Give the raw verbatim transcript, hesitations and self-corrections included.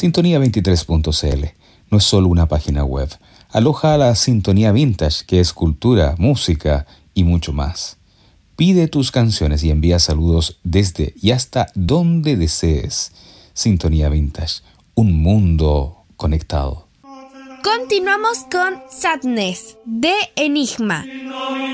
Sintonía veintitrés punto c l no es solo una página web. Aloja la Sintonía Vintage, que es cultura, música y mucho más. Pide tus canciones y envía saludos desde y hasta donde desees. Sintonía Vintage, un mundo conectado. Continuamos con Sadness de Enigma.